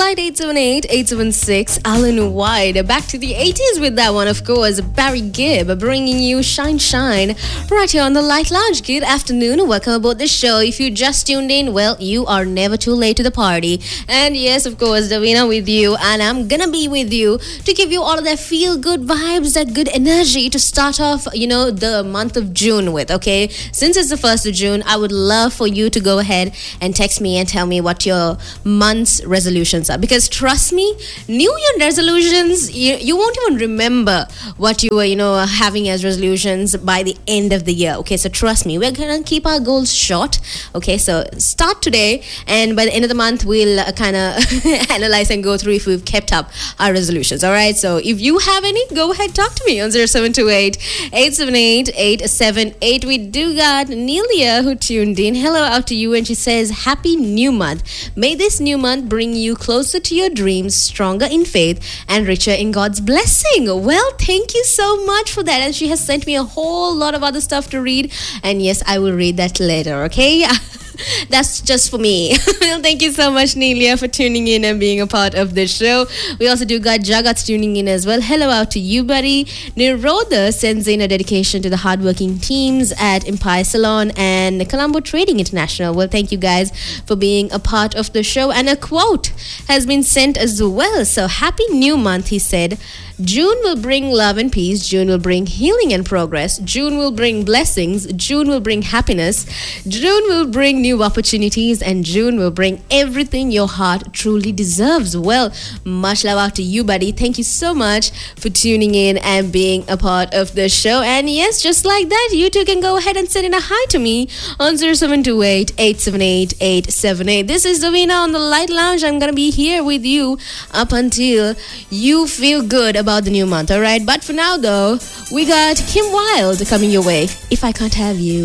Inside 878-876, Alan White. Back to the 80s with that one, of course. Barry Gibb bringing you Shine Shine right here on the Light Lounge. Good afternoon. Welcome aboard the show. If you just tuned in, well, you are never too late to the party. And yes, of course, Davina with you. And I'm gonna be with you to give you all of that feel-good vibes, that good energy to start off, the month of June with, okay? Since it's the 1st of June, I would love for you to go ahead and text me and tell me what your month's resolutions are, because trust me, New Year resolutions, you won't even remember what you were having as resolutions by the end of the year. Okay, so trust me, we're gonna keep our goals short. Okay, so start today, and by the end of the month we'll kind of analyze and go through if we've kept up our resolutions. All right, so if you have any, go ahead, talk to me on 0728-878-878. We do got Nelia who tuned in. Hello out to you, and she says happy new month. May this new month bring you closer to your dreams, stronger in faith, and richer in God's blessing. Well, thank you so much for that. And she has sent me a whole lot of other stuff to read. And yes, I will read that later, okay? That's just for me. Well, thank you so much, Nelia, for tuning in and being a part of the show. We also do got Jagat tuning in as well. Hello out to you, buddy. Nirodha sends in a dedication to the hardworking teams at Empire Salon and Colombo Trading International. Well, thank you guys for being a part of the show. And a quote has been sent as well. So, happy new month, he said. June will bring love and peace. June will bring healing and progress. June will bring blessings. June will bring happiness. June will bring new opportunities. And June will bring everything your heart truly deserves. Well, much love out to you, buddy. Thank you so much for tuning in and being a part of the show. And yes, just like that, you too can go ahead and send in a hi to me on 0728-878-878. This is Davina on the Light Lounge. I'm going to be here with you up until you feel good about the new month, all right? But for now, though, we got Kim Wilde coming your way. If I Can't Have You.